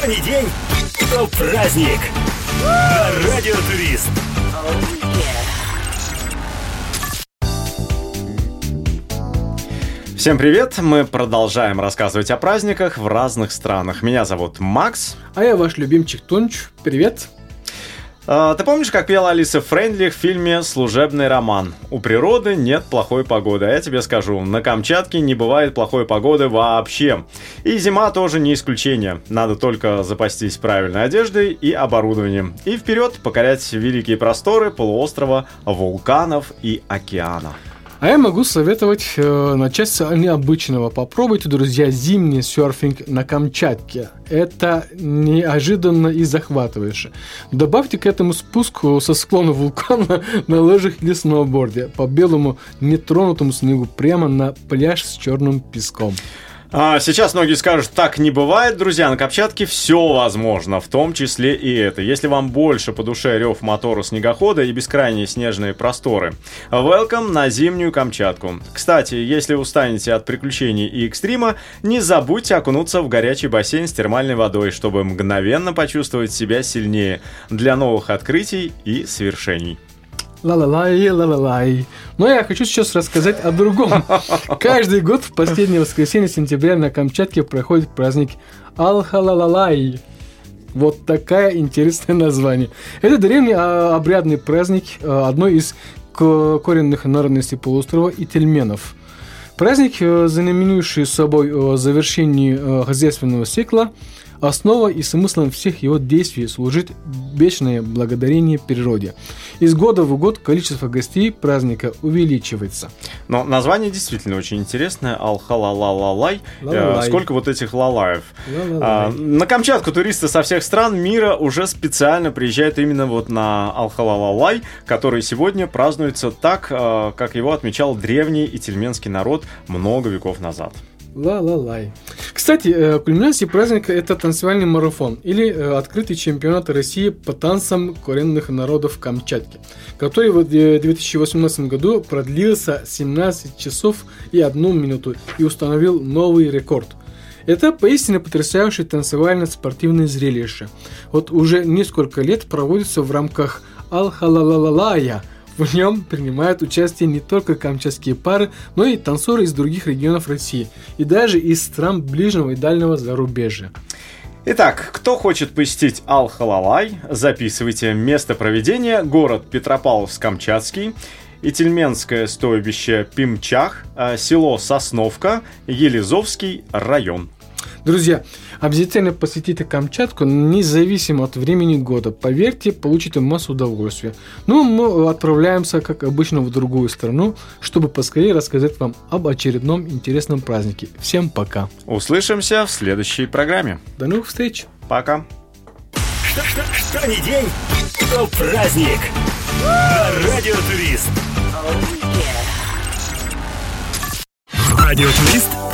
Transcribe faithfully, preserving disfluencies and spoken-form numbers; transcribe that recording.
Что ни день, то праздник. На Радио Турист. Всем привет! Мы продолжаем рассказывать о праздниках в разных странах. Меня зовут Макс. А я ваш любимчик Тонч. Привет! Ты помнишь, как пела Алиса Фрейндлих в фильме «Служебный роман»? У природы нет плохой погоды, а я тебе скажу, на Камчатке не бывает плохой погоды вообще. И зима тоже не исключение. Надо только запастись правильной одеждой и оборудованием. И вперед покорять великие просторы полуострова, вулканов и океана. А я могу советовать э, начать с необычного. Попробуйте, друзья, зимний серфинг на Камчатке. Это неожиданно и захватывающе. Добавьте к этому спуск со склона вулкана на лыжах или сноуборде по белому нетронутому снегу прямо на пляж с черным песком. А сейчас многие скажут, так не бывает, друзья, на Камчатке все возможно, в том числе и это. Если вам больше по душе рев мотора снегохода и бескрайние снежные просторы, welcome на зимнюю Камчатку. Кстати, если устанете от приключений и экстрима, не забудьте окунуться в горячий бассейн с термальной водой, чтобы мгновенно почувствовать себя сильнее для новых открытий и свершений. Ла-ла-лай, ла-ла-лай. Но я хочу сейчас рассказать о другом. Каждый год в последнее воскресенье сентября на Камчатке проходит праздник Алхалалалай. Вот такое интересное название. Это древний обрядный праздник одной из коренных народностей полуострова ительменов. Праздник, знаменующий собой завершение хозяйственного цикла, основа и смыслом всех его действий служит вечное благодарение природе. Из года в год количество гостей праздника увеличивается. Но название действительно очень интересное. Алхалалалай. Сколько вот этих лалаев. А, на Камчатку туристы со всех стран мира уже специально приезжают именно вот на Алхалалалай, который сегодня празднуется так, как его отмечал древний ительменский народ много веков назад. Ла-ла-лай. Кстати, кульминацией праздника это танцевальный марафон или открытый чемпионат России по танцам коренных народов Камчатки, который в две тысячи восемнадцатом году продлился семнадцать часов и одну минуту и установил новый рекорд. Это поистине потрясающее танцевально-спортивное зрелище. Вот уже несколько лет проводится в рамках Алхалалалая. В нем принимают участие не только камчатские пары, но и танцоры из других регионов России и даже из стран ближнего и дальнего зарубежья. Итак, кто хочет посетить Алхалалай, записывайте место проведения: город Петропавловск-Камчатский, Ительменское стойбище Пимчах, село Сосновка, Елизовский район. Друзья, обязательно посетите Камчатку независимо от времени года. Поверьте, получите массу удовольствия. Ну, мы отправляемся, как обычно, в другую страну, чтобы поскорее рассказать вам об очередном интересном празднике. Всем пока. Услышимся в следующей программе. До новых встреч. Пока. Что, что, что ни день, то праздник. На Радио Турист. Радио Турист